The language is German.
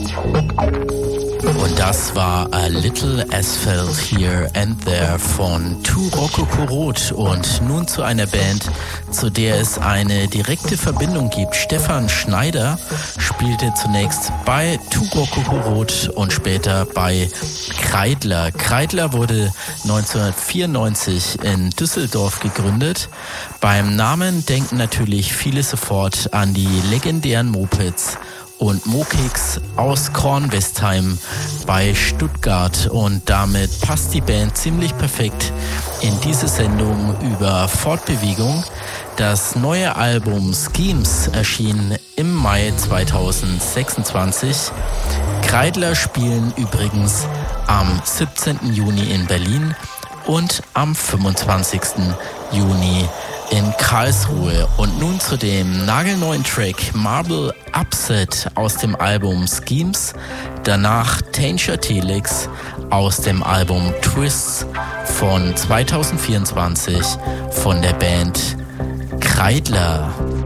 Und das war A Little Asphalt Here and There von Tu Rococo Roth. Und nun zu einer Band, zu der es eine direkte Verbindung gibt. Stefan Schneider spielte zunächst bei Tu Rococo Roth und später bei Kreidler. Kreidler wurde 1994 in Düsseldorf gegründet. Beim Namen denken natürlich viele sofort an die legendären Mopeds und Mokicks aus Kornwestheim bei Stuttgart. Und damit passt die Band ziemlich perfekt in diese Sendung über Fortbewegung. Das neue Album Schemes erschien im Mai 2026. Kreidler spielen übrigens am 17. Juni in Berlin und am 25. Juni in Karlsruhe. Und nun zu dem nagelneuen Track Marble Upset aus dem Album Schemes. Danach Danger Telex aus dem Album Twists von 2024 von der Band Kreidler.